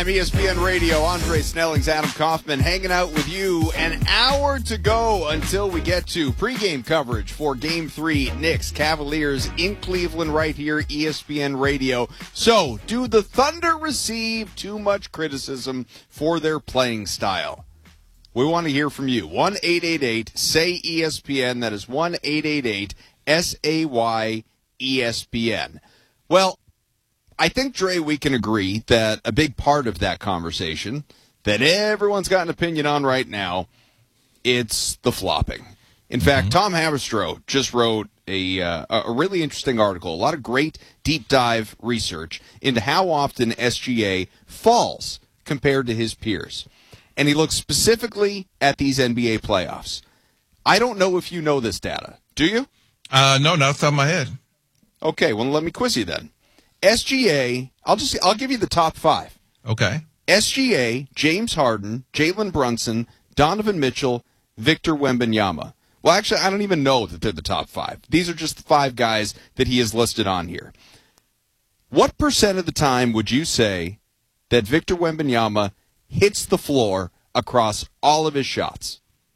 Halftime, ESPN Radio. Andre Snellings, Adam Kaufman hanging out with you. An hour to go until we get to pregame coverage for Game 3, Knicks Cavaliers in Cleveland right here, ESPN Radio. So, do the Thunder receive too much criticism for their playing style? We want to hear from you. 1-888-SAY-ESPN. That is 1-888-SAY-ESPN. Well, I think, Dre, we can agree that a big part of that conversation that everyone's got an opinion on right now, it's the flopping. In fact, Tom Haberstroh just wrote a really interesting article, a lot of great deep dive research into how often SGA falls compared to his peers. And he looks specifically at these NBA playoffs. I don't know if you know this data. Do you? No, not off the top of my head. Okay, well, let me quiz you then. SGA, I'll give you the top 5. Okay. SGA, James Harden, Jalen Brunson, Donovan Mitchell, Victor Wembanyama. Well, actually, I don't even know that they're the top 5. These are just the 5 guys that he has listed on here. What percent of the time would you say that Victor Wembanyama hits the floor across all of his shots?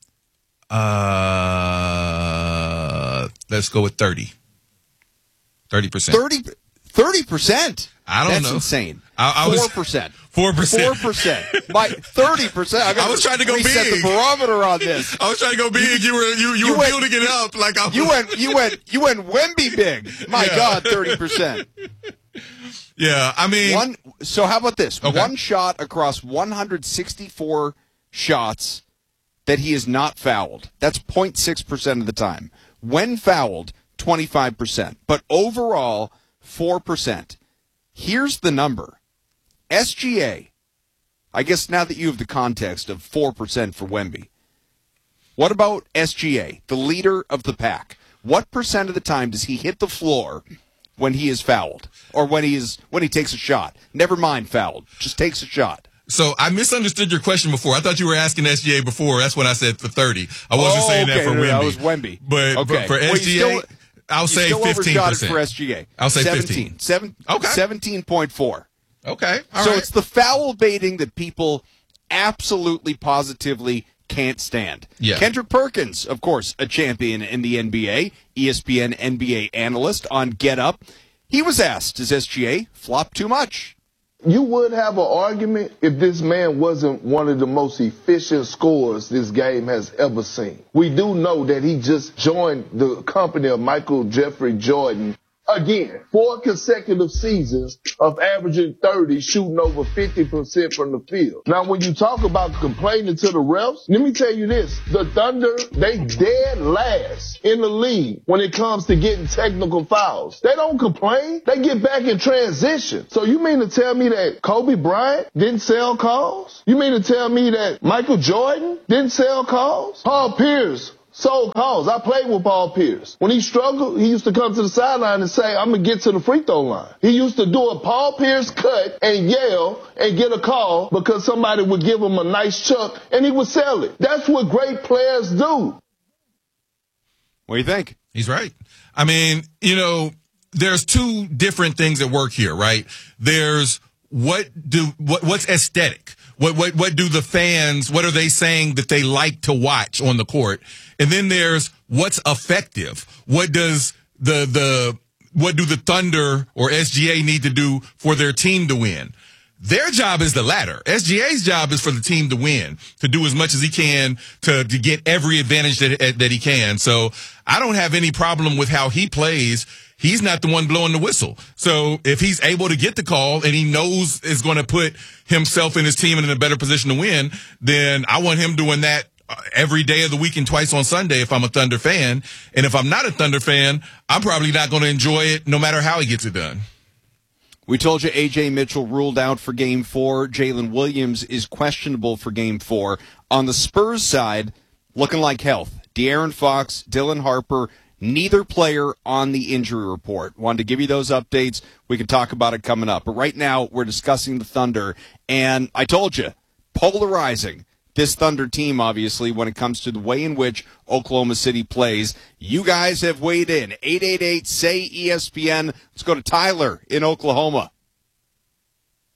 Let's go with 30. 30%. 30%? I don't know. That's insane. 4%. 4%. My 30%. I was trying to go reset big. the barometer on this. I was trying to go big. You were building it up like I was. You went Wemby big. My God, 30%. Yeah, I mean. So how about this? Okay. One shot across 164 shots that he is not fouled. That's 0.6% of the time. When fouled, 25%. But overall, 4%. Here's the number. SGA, I guess now that you have the context of 4% for Wemby, what about SGA, the leader of the pack? What percent of the time does he hit the floor when he is fouled? Or when he takes a shot? Never mind fouled. Just takes a shot. So I misunderstood your question before. I thought you were asking SGA before. That's when I said for 30. I wasn't saying that for Wemby. That was Wemby. But for SGA, I'll say 15%. Overshot it for SGA. I'll say 15. 17.4. Okay. All so right. It's the foul baiting that people absolutely, positively can't stand. Yeah. Kendrick Perkins, of course, a champion in the NBA, ESPN NBA analyst on Get Up. He was asked, does SGA flop too much? You would have an argument if this man wasn't one of the most efficient scorers this game has ever seen. We do know that he just joined the company of Michael Jeffrey Jordan. Again, 4 consecutive seasons of averaging 30, shooting over 50% from the field. Now, when you talk about complaining to the refs, let me tell you this. The Thunder, they dead last in the league when it comes to getting technical fouls. They don't complain. They get back in transition. So you mean to tell me that Kobe Bryant didn't sell calls? You mean to tell me that Michael Jordan didn't sell calls? Paul Pierce sold calls. I played with Paul Pierce. When he struggled, he used to come to the sideline and say, I'm going to get to the free throw line. He used to do a Paul Pierce cut and yell and get a call because somebody would give him a nice chuck and he would sell it. That's what great players do. What do you think? He's right. I mean, there's 2 different things at work here, right? There's what's aesthetic? What do the fans, what are they saying that they like to watch on the court? And then there's what's effective. What does what do the Thunder or SGA need to do for their team to win? Their job is the latter. SGA's job is for the team to win, to do as much as he can to get every advantage that he can. So I don't have any problem with how he plays. He's not the one blowing the whistle. So if he's able to get the call and he knows is going to put himself and his team in a better position to win, then I want him doing that every day of the week and twice on Sunday if I'm a Thunder fan. And if I'm not a Thunder fan, I'm probably not going to enjoy it no matter how he gets it done. We told you A.J. Mitchell ruled out for Game 4. Jalen Williams is questionable for Game 4. On the Spurs side, looking like health. De'Aaron Fox, Dylan Harper, neither player on the injury report. Wanted to give you those updates. We can talk about it coming up. But right now, we're discussing the Thunder. And I told you, polarizing. This Thunder team, obviously, when it comes to the way in which Oklahoma City plays. You guys have weighed in. 888-SAY-ESPN. Let's go to Tyler in Oklahoma.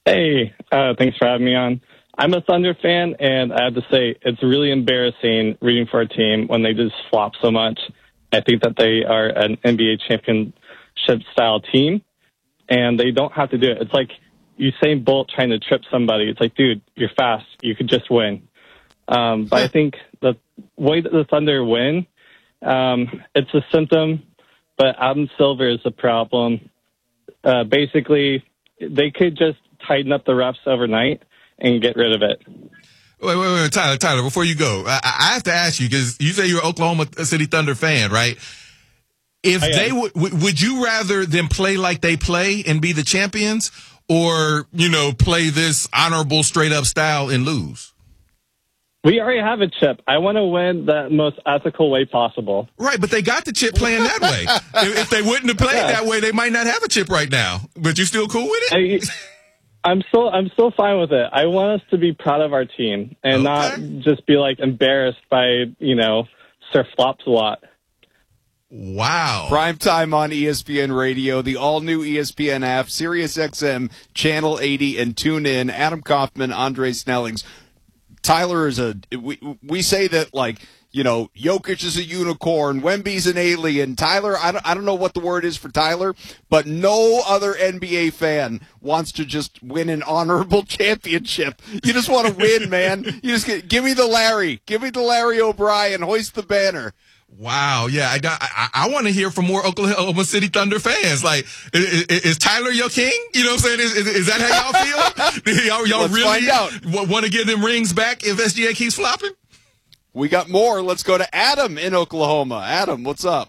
Hey, thanks for having me on. I'm a Thunder fan, and I have to say it's really embarrassing rooting for a team when they just flop so much. I think that they are an NBA championship-style team, and they don't have to do it. It's like Usain Bolt trying to trip somebody. It's like, dude, you're fast. You could just win. But I think the way that the Thunder win, it's a symptom, but Adam Silver is the problem. Basically, they could just tighten up the refs overnight and get rid of it. Wait, Tyler, before you go, I have to ask you, because you say you're an Oklahoma City Thunder fan, right? If they would you rather them play like they play and be the champions, or, play this honorable straight up style and lose? We already have a chip. I want to win the most ethical way possible. Right, but they got the chip playing that way. If they wouldn't have played that way, they might not have a chip right now. But you still cool with it? I'm still fine with it. I want us to be proud of our team and not just be embarrassed by, Sir Flops a lot. Wow. Prime time on ESPN Radio, the all-new ESPN app, SiriusXM, Channel 80, and tune in. Adam Kaufman, Andre Snellings. Tyler is we say that, Jokic is a unicorn, Wemby's an alien. Tyler, I don't know what the word is for Tyler, but no other NBA fan wants to just win an honorable championship. You just want to win, man. You just give me the Larry O'Brien, hoist the banner. Wow, yeah, I want to hear from more Oklahoma City Thunder fans. Is Tyler your king? You know what I'm saying? Is that how y'all feel? y'all Let's really want to get them rings back if SGA keeps flopping? We got more. Let's go to Adam in Oklahoma. Adam, what's up?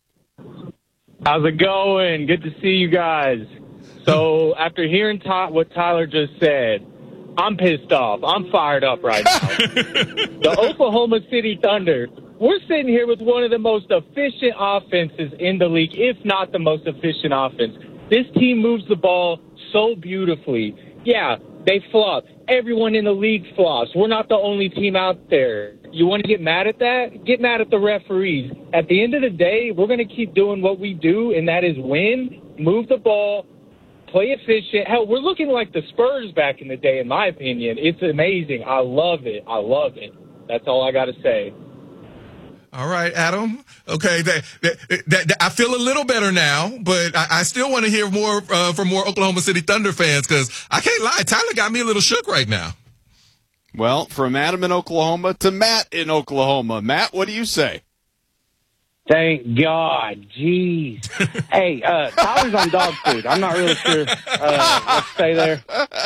How's it going? Good to see you guys. So after hearing what Tyler just said, I'm pissed off. I'm fired up right now. The Oklahoma City Thunder, we're sitting here with one of the most efficient offenses in the league, if not the most efficient offense. This team moves the ball so beautifully. Yeah, they flop. Everyone in the league flops. We're not the only team out there. You want to get mad at that? Get mad at the referees. At the end of the day, we're going to keep doing what we do, and that is win, move the ball, play efficient. Hell, we're looking like the Spurs back in the day, in my opinion. It's amazing. I love it. That's all I got to say. All right, Adam. Okay, I feel a little better now, but I still want to hear more from more Oklahoma City Thunder fans, because I can't lie, Tyler got me a little shook right now. Well, from Adam in Oklahoma to Matt in Oklahoma. Matt, what do you say? Thank God. Jeez. Hey, Tyler's on dog food. I'm not really sure what to say there.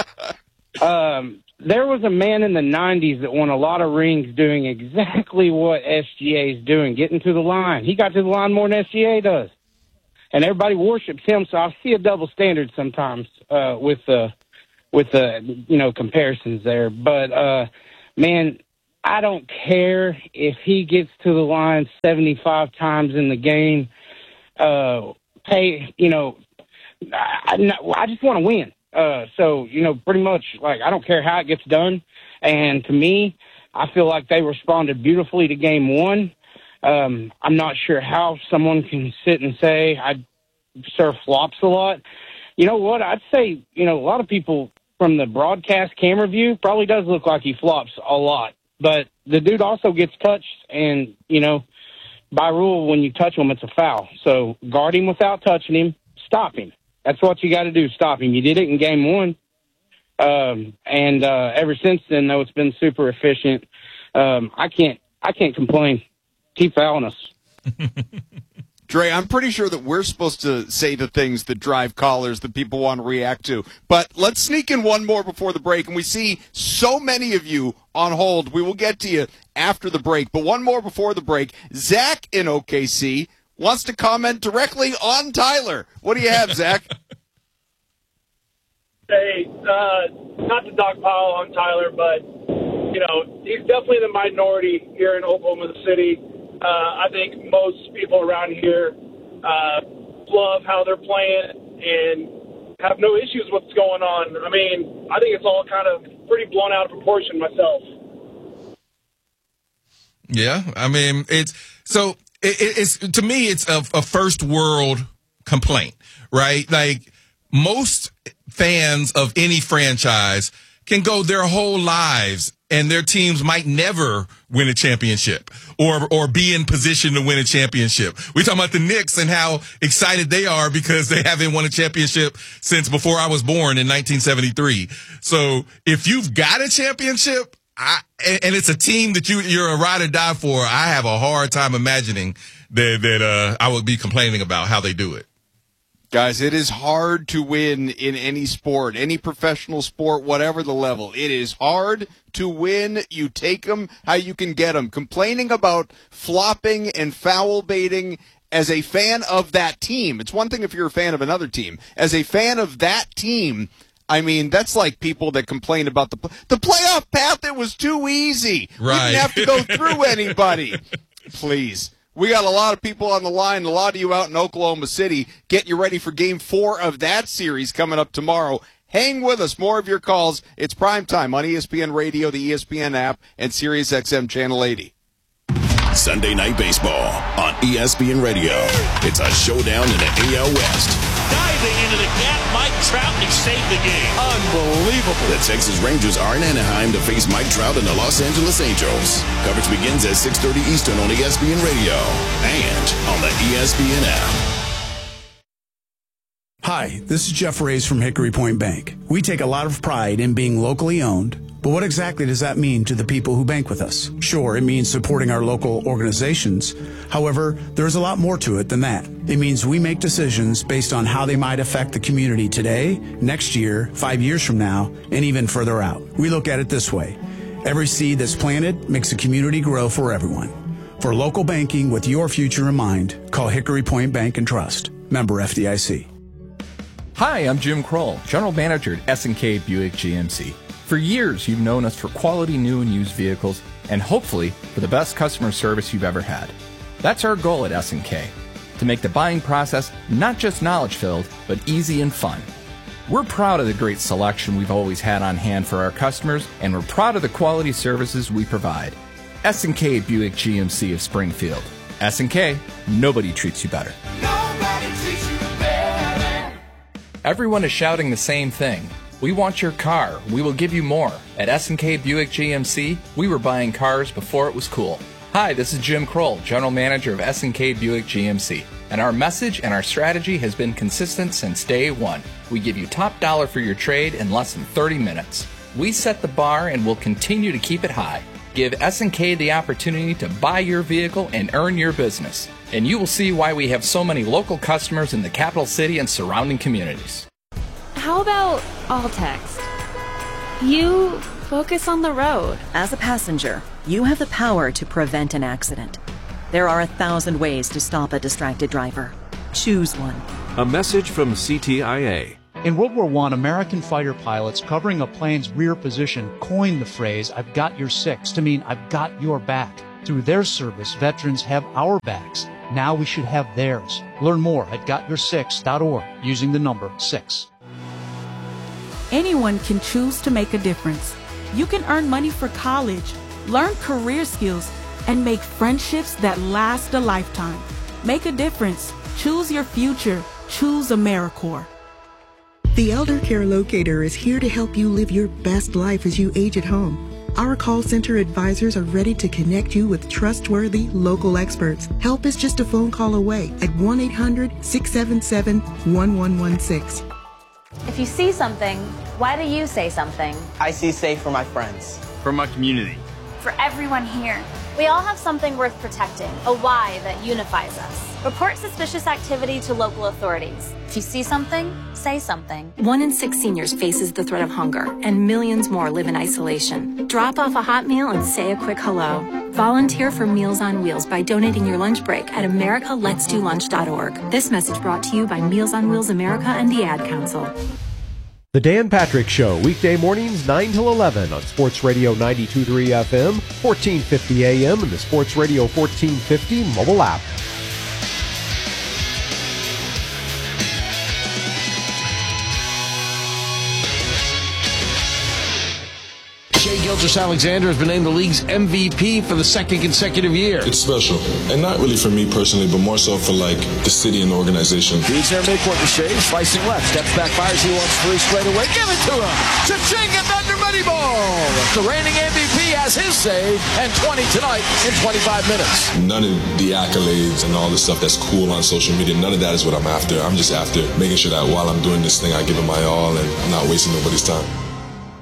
There was a man in the 90s that won a lot of rings doing exactly what SGA is doing, getting to the line. He got to the line more than SGA does. And everybody worships him, so I see a double standard sometimes with the comparisons there. But, man, I don't care if he gets to the line 75 times in the game. I just want to win. Pretty much, I don't care how it gets done. And to me, I feel like they responded beautifully to game one. I'm not sure how someone can sit and say Sir flops a lot. You know what? I'd say, a lot of people from the broadcast camera view probably does look like he flops a lot. But the dude also gets touched, and, by rule, when you touch him, it's a foul. So guard him without touching him. Stop him. That's what you got to do, stop him. You did it in game one. And ever since then, though, it's been super efficient. I can't complain. Keep fouling us. Dre, I'm pretty sure that we're supposed to say the things that drive callers that people want to react to. But let's sneak in one more before the break. And we see so many of you on hold. We will get to you after the break. But one more before the break. Zach in OKC wants to comment directly on Tyler. What do you have, Zach? Hey, not to dogpile on Tyler, but, he's definitely the minority here in Oklahoma City. I think most people around here love how they're playing and have no issues with what's going on. I mean, I think it's all kind of pretty blown out of proportion myself. Yeah, I mean, it's to me, it's a first world complaint, right? Like, most fans of any franchise can go their whole lives and their teams might never win a championship or be in position to win a championship. We're talking about the Knicks and how excited they are because they haven't won a championship since before I was born in 1973. So if you've got a championship, and it's a team that you're a ride or die for, I have a hard time imagining that I would be complaining about how they do it. Guys, it is hard to win in any sport, any professional sport, whatever the level. It is hard to win. You take them how you can get them. Complaining about flopping and foul baiting as a fan of that team. It's one thing if you're a fan of another team. As a fan of that team, I mean, that's like people that complain about the playoff path. It was too easy. Right. We didn't have to go through anybody. Please. We got a lot of people on the line, a lot of you out in Oklahoma City, getting you ready for Game 4 of that series coming up tomorrow. Hang with us. More of your calls. It's prime time on ESPN Radio, the ESPN app, and SiriusXM Channel 80. Sunday Night Baseball on ESPN Radio. It's a showdown in the AL West. Diving into the gap, Mike Trout, and he saved the game. Unbelievable. The Texas Rangers are in Anaheim to face Mike Trout and the Los Angeles Angels. Coverage begins at 6:30 Eastern on ESPN Radio and on the ESPN app. Hi, this is Jeff Reyes from Hickory Point Bank. We take a lot of pride in being locally owned, but what exactly does that mean to the people who bank with us? Sure, it means supporting our local organizations. However, there's a lot more to it than that. It means we make decisions based on how they might affect the community today, next year, 5 years from now, and even further out. We look at it this way. Every seed that's planted makes a community grow for everyone. For local banking with your future in mind, call Hickory Point Bank and Trust. Member FDIC. Hi, I'm Jim Kroll, General Manager at S&K Buick GMC. For years, you've known us for quality new and used vehicles, and hopefully for the best customer service you've ever had. That's our goal at S&K, to make the buying process not just knowledge-filled, but easy and fun. We're proud of the great selection we've always had on hand for our customers, and we're proud of the quality services we provide. S&K Buick GMC of Springfield. S&K, nobody treats you better. Nobody treats you better. Everyone is shouting the same thing. We want your car. We will give you more. At S&K Buick GMC, we were buying cars before it was cool. Hi, this is Jim Kroll, General Manager of S&K Buick GMC. And our message and our strategy has been consistent since day one. We give you top dollar for your trade in less than 30 minutes. We set the bar and will continue to keep it high. Give S&K the opportunity to buy your vehicle and earn your business. And you will see why we have so many local customers in the capital city and surrounding communities. How about all text? You focus on the road. As a passenger, you have the power to prevent an accident. There are 1,000 ways to stop a distracted driver. Choose one. A message from CTIA. In World War I, American fighter pilots covering a plane's rear position coined the phrase, "I've got your six," to mean I've got your back. Through their service, veterans have our backs. Now we should have theirs. Learn more at gotyoursix.org using the number 6. Anyone can choose to make a difference. You can earn money for college, learn career skills, and make friendships that last a lifetime. Make a difference. Choose your future. Choose AmeriCorps. The Elder Care Locator is here to help you live your best life as you age at home. Our call center advisors are ready to connect you with trustworthy local experts. Help is just a phone call away at 1-800-677-1116. If you see something, why do you say something? I see safe for my friends. For my community. For everyone here. We all have something worth protecting, a why that unifies us. Report suspicious activity to local authorities. If you see something, say something. 1 in 6 seniors faces the threat of hunger, and millions more live in isolation. Drop off a hot meal and say a quick hello. Volunteer for Meals on Wheels by donating your lunch break at americaletsdolunch.org. This message brought to you by Meals on Wheels America and the Ad Council. The Dan Patrick Show, weekday mornings 9 till 11 on Sports Radio 92.3 FM, 1450 AM, and the Sports Radio 1450 mobile app. Shai Gilgeous-Alexander has been named the league's MVP for the second consecutive year. It's special, and not really for me personally, but more so for like the city and the organization. He's there midcourt to Shai, slicing left, steps back, fires, he wants three straight away. Give it to him. Cha-ching and Thunder Moneyball. The reigning MVP has his save and 20 tonight in 25 minutes. None of the accolades and all the stuff that's cool on social media, none of that is what I'm after. I'm just after making sure that while I'm doing this thing, I give it my all and I'm not wasting nobody's time.